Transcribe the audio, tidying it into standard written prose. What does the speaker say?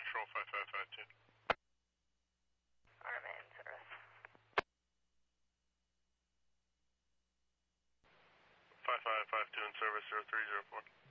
Patrol 5552. RMA in service. 5552 in service 0304.